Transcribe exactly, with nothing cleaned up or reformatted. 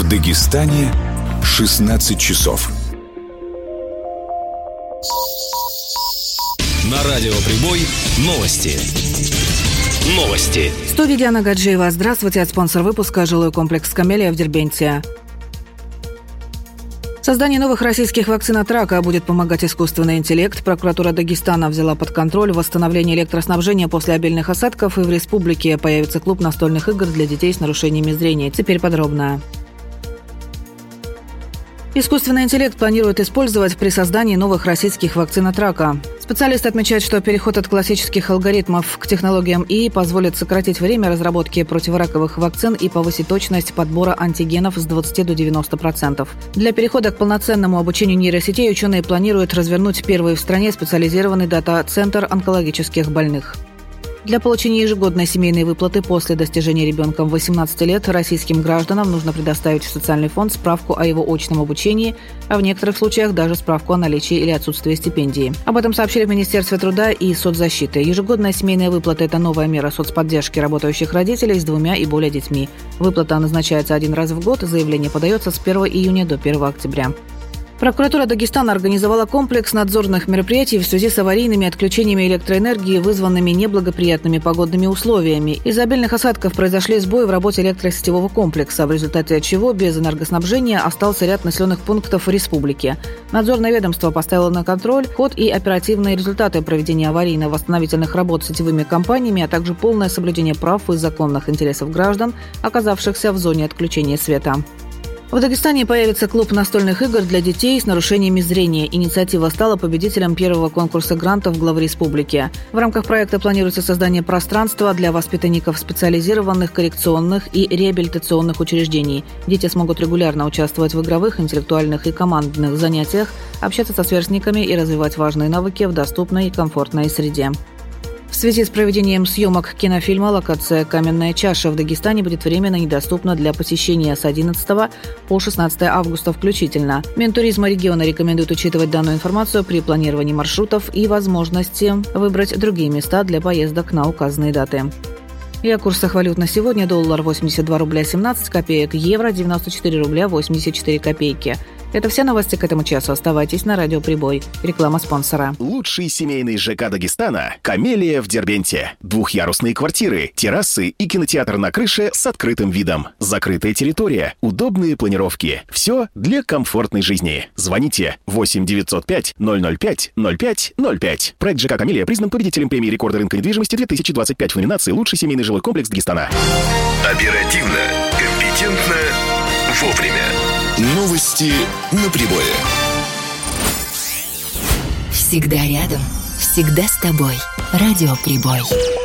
Дагестане шестнадцать часов. На радио Прибой новости. Новости. В студии Диана Гаджиева. Здравствуйте. От спонсора выпуска жилой комплекс «Камелия» в Дербенте. Создание новых российских вакцин от рака будет помогать искусственный интеллект. Прокуратура Дагестана взяла под контроль восстановление электроснабжения после обильных осадков, и в республике появится клуб настольных игр для детей с нарушениями зрения. Теперь подробно. Искусственный интеллект планируют использовать при создании новых российских вакцин от рака. Специалисты отмечают, что переход от классических алгоритмов к технологиям ИИ позволит сократить время разработки противораковых вакцин и повысить точность подбора антигенов с двадцати до девяноста процентов. Для перехода к полноценному обучению нейросетей ученые планируют развернуть первый в стране специализированный дата-центр онкологических больных. Для получения ежегодной семейной выплаты после достижения ребенком восемнадцати лет российским гражданам нужно предоставить в социальный фонд справку о его очном обучении, а в некоторых случаях даже справку о наличии или отсутствии стипендии. Об этом сообщили в Министерстве труда и соцзащиты. Ежегодная семейная выплата – это новая мера соцподдержки работающих родителей с двумя и более детьми. Выплата назначается один раз в год, заявление подается с первого июня до первого октября. Прокуратура Дагестана организовала комплекс надзорных мероприятий в связи с аварийными отключениями электроэнергии, вызванными неблагоприятными погодными условиями. Из-за обильных осадков произошли сбои в работе электросетевого комплекса, в результате чего без энергоснабжения остался ряд населенных пунктов в республике. Надзорное ведомство поставило на контроль ход и оперативные результаты проведения аварийно-восстановительных работ сетевыми компаниями, а также полное соблюдение прав и законных интересов граждан, оказавшихся в зоне отключения света. В Дагестане появится клуб настольных игр для детей с нарушениями зрения. Инициатива стала победителем первого конкурса грантов главы республики. В рамках проекта планируется создание пространства для воспитанников специализированных коррекционных и реабилитационных учреждений. Дети смогут регулярно участвовать в игровых, интеллектуальных и командных занятиях, общаться со сверстниками и развивать важные навыки в доступной и комфортной среде. В связи с проведением съемок кинофильма локация «Каменная чаша» в Дагестане будет временно недоступна для посещения с одиннадцатого по шестнадцатое августа включительно. Минтуризма региона рекомендует учитывать данную информацию при планировании маршрутов и возможности выбрать другие места для поездок на указанные даты. И о курсах валют на сегодня: доллар восемьдесят два рубля семнадцать копеек, евро девяносто четыре рубля восемьдесят четыре копейки. Это все новости к этому часу. Оставайтесь на радио Прибой. Реклама спонсора. Лучший семейный ЖК Дагестана – «Камелия» в Дербенте. Двухъярусные квартиры, террасы и кинотеатр на крыше с открытым видом. Закрытая территория, удобные планировки. Все для комфортной жизни. Звоните восемь девятьсот пять ноль ноль пять ноль пять ноль пять. Проект ЖК «Камелия» признан победителем премии рекорда рынка недвижимости две тысячи двадцать пять в номинации «Лучший семейный жилой комплекс Дагестана». Оперативно, компетентно, вовремя. Новости на Прибое. Всегда рядом, всегда с тобой. Радио Прибой.